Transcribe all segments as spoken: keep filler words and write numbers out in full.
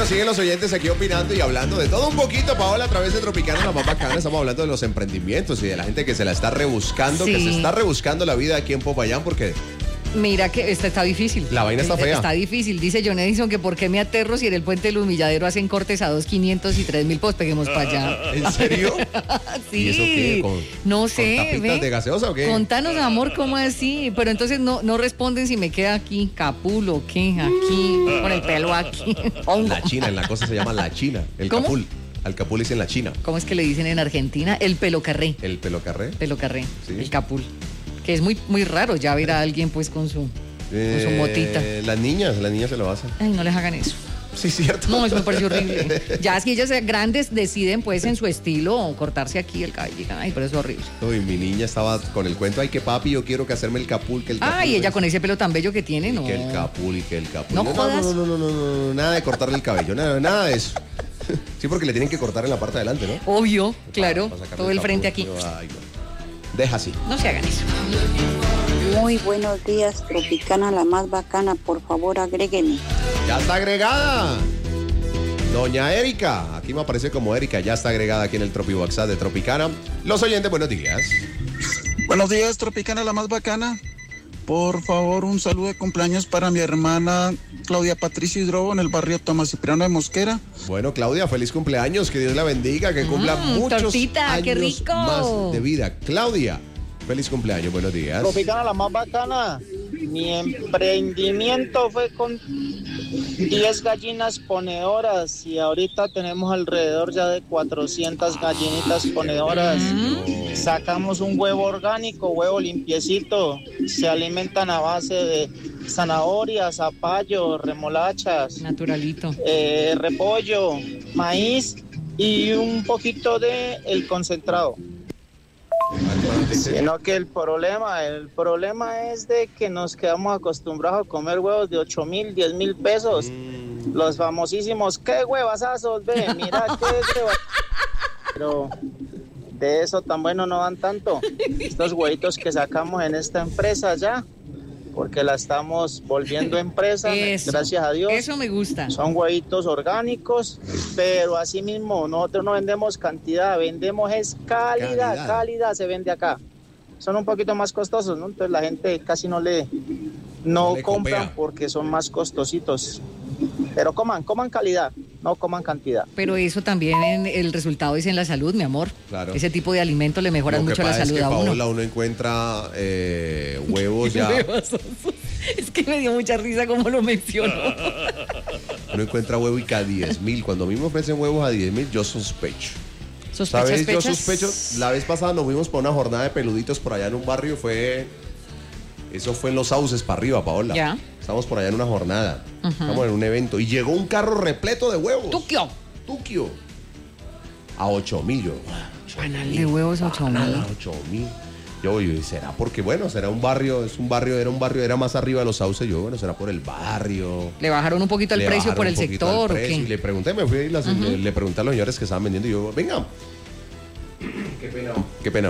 Bueno, siguen los oyentes aquí opinando y hablando de todo un poquito, Paola, a través de Tropicana, la más bacana. Estamos hablando de los emprendimientos y de la gente que se la está rebuscando, Sí. que se está rebuscando la vida aquí en Popayán porque Mira que esta está difícil. La vaina está fea. Está difícil. Dice John Edison que por qué me aterro si en el puente del Humilladero hacen cortes a dos, quinientos y tres mil, pues peguemos para allá. ¿En serio? Sí. ¿Y eso qué? ¿Con, no sé. ¿con tapitas ¿ve? de gaseosa o qué? Contanos, amor, ¿cómo así? Pero entonces no, no responden si me queda aquí Capul o qué, aquí, con el pelo aquí. La China, en la cosa se llama la China, el ¿Cómo? capul. Al capul dicen la China. ¿Cómo es que le dicen en Argentina? El pelo carré. El pelo carré. Pelo carré, Sí. el Capul. Que es muy, muy raro ya ver a alguien pues con su, con su motita. Eh, las niñas, las niñas se lo hacen. Ay, no les hagan eso. Sí, cierto. No, eso me pareció horrible. Ya si ellas grandes deciden pues en su estilo cortarse aquí el cabello. Ay, pero eso es horrible. Uy, mi niña estaba con el cuento, ay, que papi, yo quiero que hacerme el capul, que el capul. Ay, ella con ese pelo tan bello que tiene, Y no. que el capul, y que el capul. No no, jodas. no, no, no, no, no, no, nada de cortarle el cabello, nada, nada de eso. Sí, porque le tienen que cortar en la parte de adelante, ¿no? Obvio, claro. Para sacarle Todo el capul. frente aquí. Ay, no. Deja así. No se hagan eso. Muy buenos días, Tropicana, la más bacana, por favor agréguenme. Ya está agregada. Doña Erika, aquí me aparece como Erika, ya está agregada aquí en el Tropi WhatsApp de Tropicana. Los oyentes, buenos días. Buenos días, Tropicana, la más bacana. Por favor, un saludo de cumpleaños para mi hermana Claudia Patricia Hidrobo en el barrio Tomás Cipriano de Mosquera. Bueno, Claudia, feliz cumpleaños, que Dios la bendiga, que cumpla Mm, muchos tortita, años qué rico. más de vida. Claudia, feliz cumpleaños, buenos días. Tropicana, la más bacana. Mi emprendimiento fue con diez gallinas ponedoras y ahorita tenemos alrededor ya de cuatrocientas gallinitas ponedoras. Sacamos un huevo orgánico, huevo limpiecito. Se alimentan a base de zanahorias, zapallo, remolachas, Naturalito. eh, repollo, maíz y un poquito de el concentrado. Sino que el problema, el problema es de que nos quedamos acostumbrados a comer huevos de ocho mil, diez mil pesos. Mm. Los famosísimos, ¿qué huevazazos? Ve, mira qué hueva. Pero de eso tan bueno no dan tanto. Estos huevitos que sacamos en esta empresa ya, porque la estamos volviendo empresa, Eso, gracias a Dios. Eso me gusta. Son huevitos orgánicos, pero así mismo nosotros no vendemos cantidad, vendemos es calidad, Calidad. calidad, se vende acá. Son un poquito más costosos, ¿no? Entonces la gente casi no le no, No le compran copea. porque son más costositos. Pero coman, coman calidad, no coman cantidad. Pero eso también en el resultado es en la salud, mi amor. Claro. Ese tipo de alimentos le mejoran Lo que mucho la pasa es salud que, a uno. Paola, uno encuentra eh, huevos ya. Es que me dio mucha risa como lo mencionó. Uno encuentra huevo y que a diez mil. Cuando a mí me ofrecen huevos a diez mil, yo sospecho. ¿Sospechas, ¿Sabes? Yo sospechas? sospecho. La vez pasada nos fuimos para una jornada de peluditos por allá en un barrio. Fue. Eso fue en Los Sauces para arriba, Paola. Ya. Estamos por allá en una jornada. Estamos en un evento. Y llegó un carro repleto de huevos. Tuquio. Tuquio. A ocho mil. Yo. Panal de huevos ocho mil. A ocho mil. Yo, yo, será porque, bueno, será un barrio, es un barrio, era un barrio, era más arriba de Los Sauces. Yo, bueno, será por el barrio. Le bajaron un poquito el Le precio bajaron por el un poquito sector. al ¿O precio. qué? Y le pregunté, me fui y las- le, le pregunté a los señores que estaban vendiendo y yo, venga. Qué pena. Qué pena.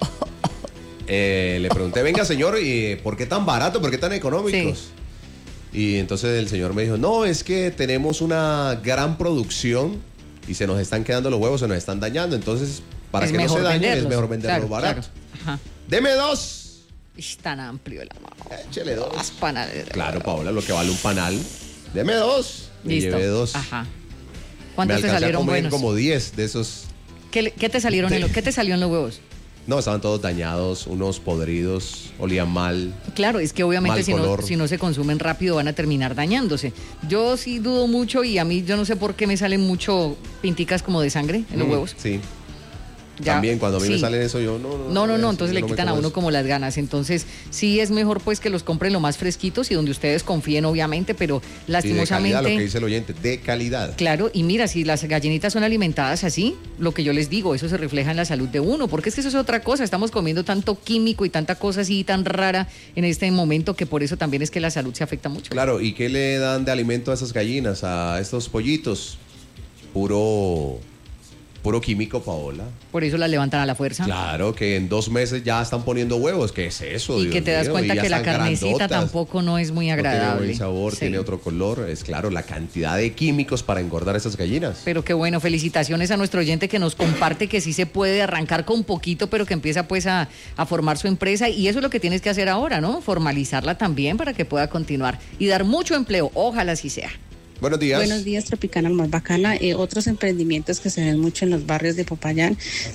Eh, le pregunté, venga señor, ¿y por qué tan barato? ¿Por qué tan económicos? Y entonces el señor me dijo, no, es que tenemos una gran producción y se nos están quedando los huevos, se nos están dañando. Entonces, para Es que no se mejor dañen, es venderlos. mejor venderlos Claro, barato. claro. Ajá. Deme dos. Es tan amplio el amor. Échele dos. Las panaderas. Claro, Paola, lo que vale un panal. Deme dos. Me Listo. llevé dos. Ajá. Me ¿Cuántos te alcancé a salieron comer buenos? como diez de esos. ¿Qué, le- qué te salieron en lo- ¿Qué te salió en los huevos? No, estaban todos dañados, unos podridos, olían mal. Claro, es que obviamente Mal si no, color. si no se consumen rápido van a terminar dañándose. Yo sí dudo mucho y a mí yo no sé por qué me salen mucho pinticas como de sangre en los Mm, huevos. Sí. Ya, También cuando a mí me sí. salen eso, yo no. No, no, no, eso, entonces yo le no me quitan a como uno eso. como las ganas. Entonces sí es mejor pues que los compren lo más fresquitos y donde ustedes confíen obviamente, pero Y de calidad, lastimosamente... lo que dice el oyente, de calidad. Claro, y mira, si las gallinitas son alimentadas así, lo que yo les digo, eso se refleja en la salud de uno, porque es que eso es otra cosa, estamos comiendo tanto químico y tanta cosa así tan rara en este momento que por eso también es que la salud se afecta mucho. Claro, ¿y qué le dan de alimento a esas gallinas, a estos pollitos? Puro, Puro químico, Paola. Por eso las levantan a la fuerza. Claro, que en dos meses ya están poniendo huevos. ¿Qué es eso? Y Dios que te das mío? cuenta Y ya que la están carnecita grandotas. tampoco no es muy agradable. No tiene buen sabor, Sí. tiene otro color. Es claro, la cantidad de químicos para engordar esas gallinas. Pero qué bueno, felicitaciones a nuestro oyente que nos comparte que sí se puede arrancar con poquito, pero que empieza pues a, a formar su empresa. Y eso es lo que tienes que hacer ahora, ¿no? Formalizarla también para que pueda continuar y dar mucho empleo. Ojalá así sea. Buenos días. Buenos días, Tropicana más bacana. Eh, otros emprendimientos que se ven mucho en los barrios de Popayán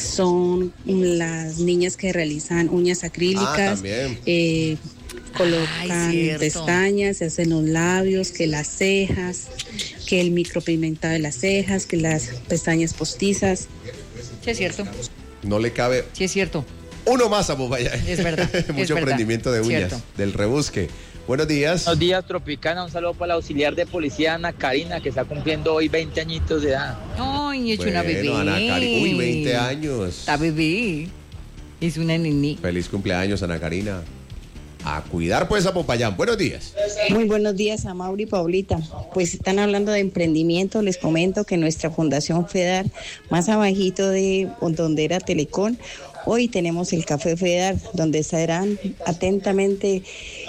son las niñas que realizan uñas acrílicas, Ah, también. eh, colocan Ay, cierto. pestañas, se hacen los labios, que las cejas, que el micropigmentado de las cejas, que las pestañas postizas. Sí, es cierto. No le cabe Sí, es cierto. uno más a Popayán. Es verdad, es Mucho verdad. emprendimiento de uñas, Cierto. del rebusque. Buenos días. Buenos días, Tropicana. Un saludo para la auxiliar de policía Ana Karina, que está cumpliendo hoy veinte añitos de edad. Ay, es una bebé. Ana Cari- Uy, veinte años. Está bebé. Es una niní. Feliz cumpleaños, Ana Karina. A cuidar pues a Popayán. Buenos días. Muy buenos días a Mauri y Paulita. Pues están hablando de emprendimiento. Les comento que nuestra Fundación FEDAR, más abajito de donde era Telecom, hoy tenemos el Café FEDAR, donde serán atentamente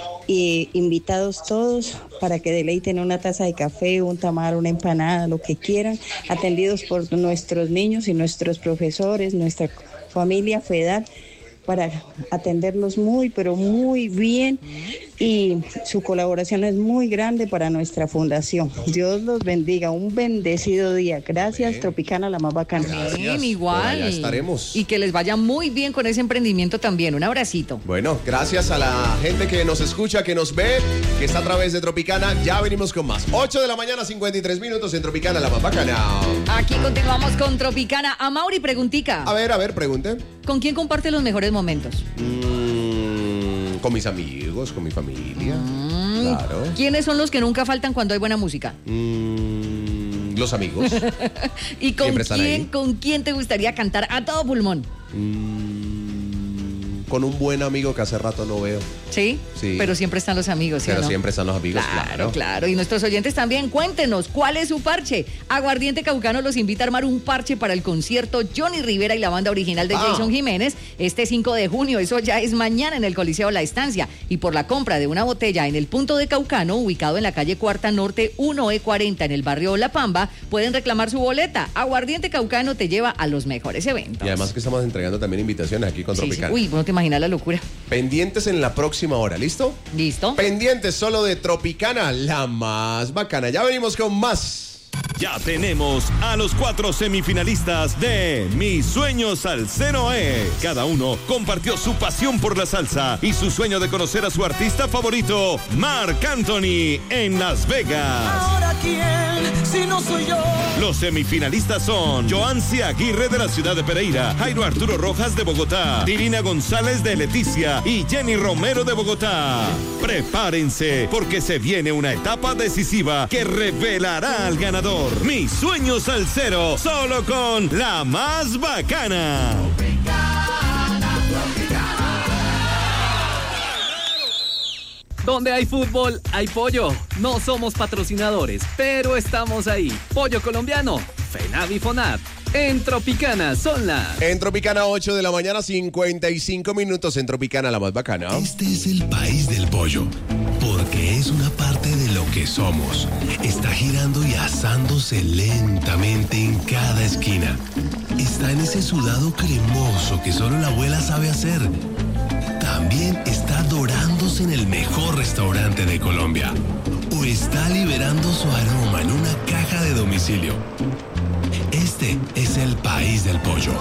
eh, invitados todos para que deleiten una taza de café, un tamal, una empanada, lo que quieran, atendidos por nuestros niños y nuestros profesores, nuestra familia FEDAR, para atenderlos muy, pero muy bien, y su colaboración es muy grande para nuestra fundación. Dios los bendiga, un bendecido día. Gracias, Bien. Tropicana, la más bacana. Gracias. Bien, Por igual. allá estaremos. Y que les vaya muy bien con ese emprendimiento también. Un abracito. Bueno, gracias a la gente que nos escucha, que nos ve, que está a través de Tropicana. Ya venimos con más. ocho de la mañana, cincuenta y tres minutos en Tropicana, la más bacana. Aquí continuamos con Tropicana. A Mauri, preguntica. A ver, a ver, pregunte. ¿Con quién comparte los mejores momentos? Mm, con mis amigos, con mi familia. Mm, Claro. ¿Quiénes son los que nunca faltan cuando hay buena música? Mm, los amigos. ¿Y con Siempre están quién, ahí. con quién te gustaría cantar a todo pulmón? Mm, con un buen amigo que hace rato no veo. ¿Sí? Sí. Pero siempre están los amigos, ¿sí o Pero no? siempre están los amigos, Claro, claro. claro. Y nuestros oyentes también, cuéntenos, ¿cuál es su parche? Aguardiente Caucano los invita a armar un parche para el concierto Johnny Rivera y la banda original de Ah. Jason Jiménez este cinco de junio. Eso ya es mañana en el Coliseo La Estancia. Y por la compra de una botella en el punto de Caucano, ubicado en la calle Cuarta Norte uno E cuarenta en el barrio La Pamba, pueden reclamar su boleta. Aguardiente Caucano te lleva a los mejores eventos. Y además que estamos entregando también invitaciones aquí con Sí, sí. Tropicana. Uy, no te imaginas la locura. Pendientes en la próxima hora, ¿listo? ¿Listo? Pendientes solo de Tropicana, la más bacana. Ya venimos con más. Ya tenemos a los cuatro semifinalistas de Mi Sueño Salsero es. Cada uno compartió su pasión por la salsa y su sueño de conocer a su artista favorito, Marc Anthony, en Las Vegas. ¿Ahora quién? Si no soy yo. Los semifinalistas son Joancy Aguirre de la ciudad de Pereira, Jairo Arturo Rojas de Bogotá, Divina González de Leticia y Jenny Romero de Bogotá. Prepárense porque se viene una etapa decisiva que revelará al ganador. Mi Sueño Salsero, solo con la más bacana. Donde hay fútbol, hay pollo. No somos patrocinadores, pero estamos ahí. Pollo colombiano, Fenavi Fonat. En Tropicana son las... En Tropicana, ocho de la mañana, cincuenta y cinco minutos. En Tropicana, la más bacana. Este es el país del pollo, porque es una parte de lo que somos. Está girando y asándose lentamente en cada esquina. Está en ese sudado cremoso que solo la abuela sabe hacer. También está dorándose en el mejor restaurante de Colombia. O está liberando su aroma en una caja de domicilio. Este es el país del pollo.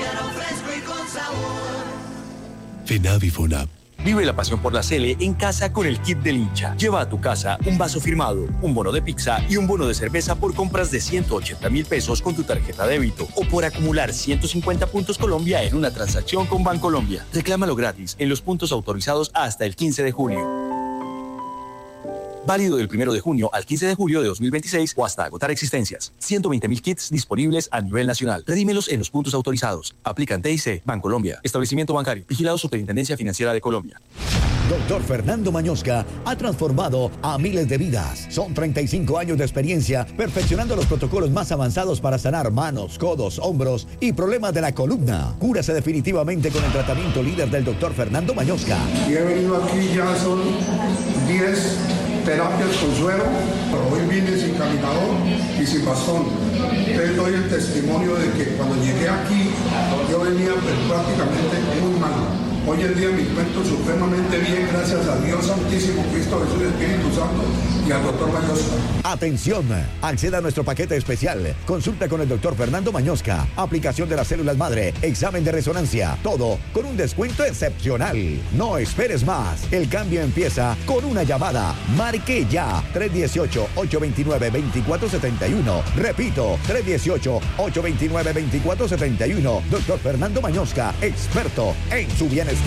Fenavi Fonab. Vive la pasión por la Cele en casa con el kit del hincha. Lleva a tu casa un vaso firmado, un bono de pizza y un bono de cerveza por compras de ciento ochenta mil pesos con tu tarjeta débito o por acumular ciento cincuenta puntos Colombia en una transacción con Bancolombia. Reclámalo gratis en los puntos autorizados hasta el quince de junio. Válido del primero de junio al quince de julio de dos mil veintiséis o hasta agotar existencias. ciento veinte mil kits disponibles a nivel nacional. Redímelos en los puntos autorizados. Aplican T I C, Bancolombia. Establecimiento bancario. Vigilado Superintendencia Financiera de Colombia. Doctor Fernando Mañosca ha transformado a miles de vidas. Son treinta y cinco años de experiencia perfeccionando los protocolos más avanzados para sanar manos, codos, hombros y problemas de la columna. Cúrase definitivamente con el tratamiento líder del doctor Fernando Mañosca. Y he venido aquí, ya son diez terapias con suero, pero hoy vine sin caminador y sin bastón. Les doy el testimonio de que cuando llegué aquí, yo venía pues, prácticamente muy mal. Hoy en día me encuentro supremamente bien, gracias a Dios Santísimo, Cristo Jesús, Espíritu Santo y al doctor Mañosca. Atención, acceda a nuestro paquete especial. Consulta con el doctor Fernando Mañosca, aplicación de las células madre, examen de resonancia, todo con un descuento excepcional. No esperes más, el cambio empieza con una llamada. Marque ya, tres uno ocho, ocho dos nueve, dos cuatro siete uno. Repito, tres uno ocho, ocho dos nueve, dos cuatro siete uno. Doctor Fernando Mañosca, experto en su bienestar.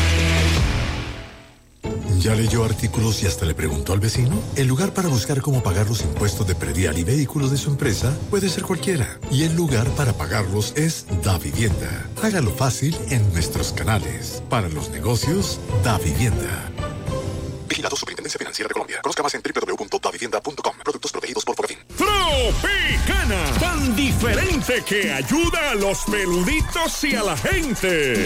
¿Ya leyó artículos y hasta le preguntó al vecino? El lugar para buscar cómo pagar los impuestos de predial y vehículos de su empresa puede ser cualquiera. Y el lugar para pagarlos es DaVivienda. Hágalo fácil en nuestros canales. Para los negocios, DaVivienda. Vigilado Superintendencia Financiera de Colombia. Conozca más en doble u doble u doble u punto davivienda punto com. Productos protegidos por Fogafín. Tropicana, tan diferente que ayuda a los peluditos y a la gente.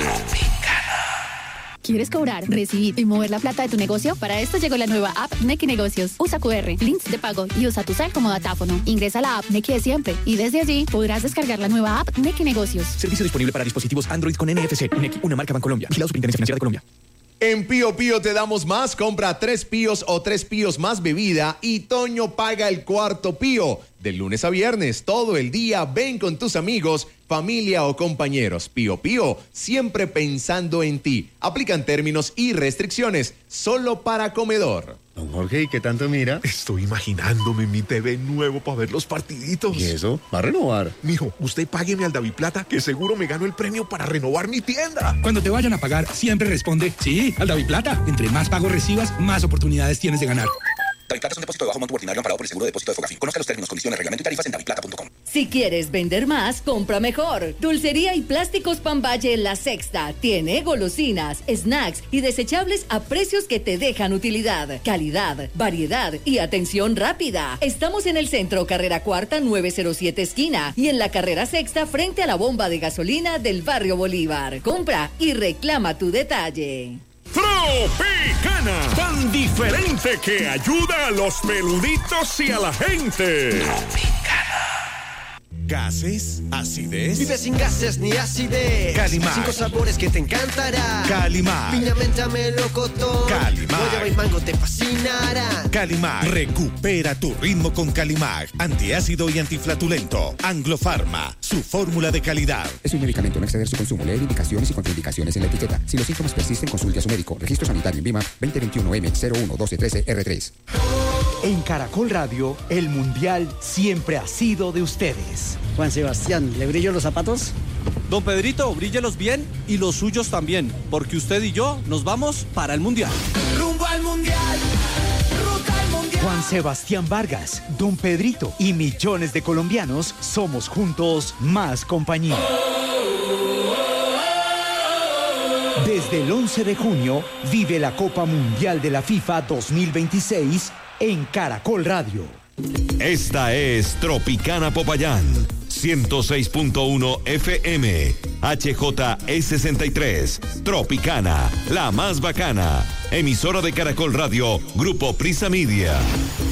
¿Quieres cobrar, recibir y mover la plata de tu negocio? Para esto llegó la nueva app Nequi Negocios. Usa cu erre, links de pago y usa tu cel como datáfono. Ingresa a la app Nequi de siempre y desde allí podrás descargar la nueva app Nequi Negocios. Servicio disponible para dispositivos Android con N F C. Nequi, una marca Bancolombia. Vigilado Superintendencia Financiera de Colombia. En Pío Pío te damos más, compra tres píos o tres píos más bebida y Toño paga el cuarto pío. De lunes a viernes, todo el día, ven con tus amigos, familia o compañeros. Pío Pío, siempre pensando en ti. Aplican términos y restricciones, solo para comedor. Don Jorge, ¿y qué tanto mira? Estoy imaginándome mi T V nuevo para ver los partiditos. ¿Y eso? ¿Va a renovar? Mijo, usted págueme al DaviPlata, que seguro me gano el premio para renovar mi tienda. Cuando te vayan a pagar, siempre responde, sí, al DaviPlata. Entre más pagos recibas, más oportunidades tienes de ganar. DaviPlata es un depósito de bajo monto ordinario amparado por el seguro de depósito de Fogafín. Conozca los términos, condiciones, reglamento y tarifas en daviplata punto com. Si quieres vender más, compra mejor. Dulcería y Plásticos Pambaye La Sexta tiene golosinas, snacks y desechables a precios que te dejan utilidad, calidad, variedad y atención rápida. Estamos en el centro, carrera cuarta, novecientos siete esquina, y en la carrera sexta frente a la bomba de gasolina del barrio Bolívar. Compra y reclama tu detalle. Tropicana, tan diferente que ayuda a los peluditos y a la gente. Tropicana. Gases, acidez. Vive sin gases ni acidez. Calimar. Cinco sabores que te encantará. Calimar. Piña, menta, melocotón. Calimar. Guayaba y mango te fascinará. Calimar. Recupera tu ritmo con Calimar. Antiácido y antiflatulento. Anglo Pharma. Su fórmula de calidad. Es un medicamento, no exceder su consumo. Leer indicaciones y contraindicaciones en la etiqueta. Si los síntomas persisten, consulte a su médico. Registro sanitario en VIMA veinte veintiuno M cero uno doce trece R tres. En Caracol Radio, el Mundial siempre ha sido de ustedes. Juan Sebastián, ¿le brillo los zapatos? Don Pedrito, bríllelos bien y los suyos también, porque usted y yo nos vamos para el Mundial. Rumbo al Mundial, ruta al Mundial. Juan Sebastián Vargas, Don Pedrito y millones de colombianos somos juntos más compañía. Desde el once de junio, vive la Copa Mundial de la FIFA dos mil veintiséis en Caracol Radio. Esta es Tropicana Popayán, ciento seis punto uno F M, H J E sesenta y tres, Tropicana, la más bacana, emisora de Caracol Radio, Grupo Prisa Media.